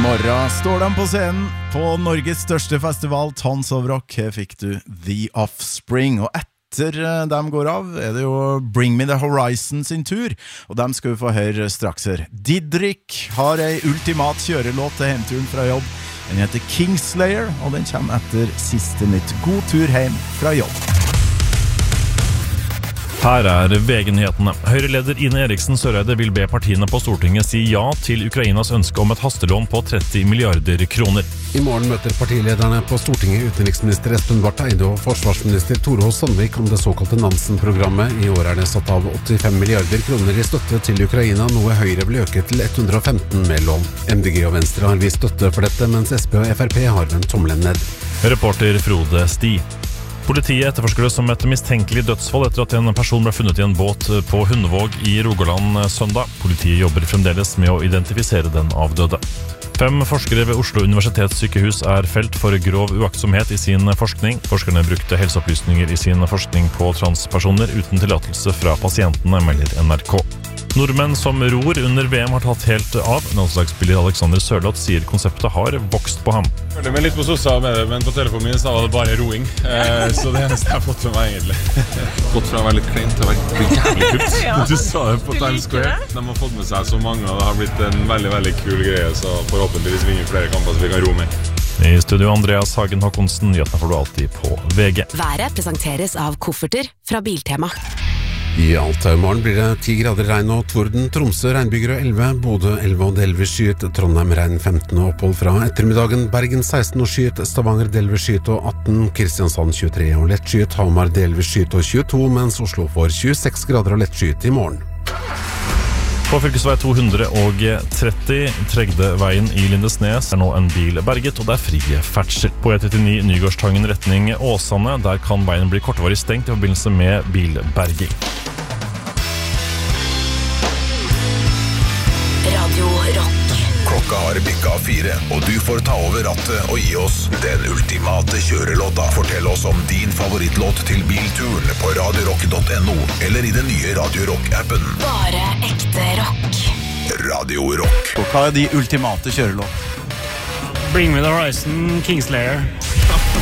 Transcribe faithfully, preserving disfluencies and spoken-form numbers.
morgen står de på scenen på Norges største festival, Tons of Rock. Her fikk du The Offspring, og etter de går av er det jo Bring Me The Horizon sin tur, og dem skal vi få høre straks her. Didrik har ei ultimat kjørelåt til hjemturen fra jobb. Den heter Kingslayer, og den kommer etter siste nytt. God tur hjem fra jobb. Her er V G-nyhetene. Høyre-leder Ine Eriksen Søreide vil be partiene på Stortinget si ja til Ukrainas ønske om et hastelån på tretti milliarder kroner. I morgen møter partilederne på Stortinget utenriksminister Espen Barth Eide og forsvarsminister Tore Sandvik om det såkalte Nansen-programmet. I år er det satt av åttifem milliarder kroner i støtte til Ukraina, noe Høyre vil øke til hundre og femten med lån. M D G og Venstre har vist støtte for dette, mens S P og F R P har vendt tommelen ned. Reporter Frode Sti. Politiet etterforsker det som et mistenkelig dødsfall etter at en person ble funnet i en båt på Hundvåg i Rogaland søndag. Politiet jobber fremdeles med å identifisere den avdøde. Fem forskere ved Oslo universitetssykehus er felt for grov uaktsomhet i sin forskning. Forskerne brukte helseopplysninger i sin forskning på transpersoner uten tillatelse fra pasientene, melder N R K. Nordmenn som ror under V M har tatt helt av. Landslagsspiller Alexander Sørloth sier konseptet har vokst på ham. Jeg følte meg litt på sosiale medier, men på telefonen min så var det bare roing. Eh, så det eneste jeg har fått med meg egentlig. Gått fra å være litt kleint til å være jævlig kult. Ja, du sa det på Times Square. De har fått med seg så mange, og det har blitt en veldig, veldig kul greie, så forhåpentligvis vinner flere kamper så vi kan ro med. I studio Andreas Hagen Håkonsen, nyhetene får du alltid på V G. Været presenteres av kofferter fra Biltema. I Alta i morgen blir det ti grader regn og torden. Tromsø regnbyger og elleve, Bodø elleve og delvis skyet, Trondheim regn femten og opphold fra ettermiddagen, Bergen seksten og skyet, Stavanger delvis skyet og atten, Kristiansand tjuetre og lett skyet, Hamar delvis skyet og tjueto, mens Oslo får tjueseks grader og lett skyet i morgen. På fylkesvei to hundre og tretti, Tregdeveien i Lindesnes, er nå en bil berget, og det er fri ferdsel. På E trettini Nygårdstangen retning Åsane, der kan veien bli kortvarig stengt i forbindelse med bilberging. Radio Rock. Klokka har bikka fire, og du får ta over rattet og gi oss den ultimate kjørelåta. Fortell oss om din favorittlåt til bilturen på radio rock punktum no eller i den nye Radio Rock-appen. Bare ekte rock. Radio Rock. Og hva er de ultimate kjørelåt? Bring Me The Horizon, Kingslayer.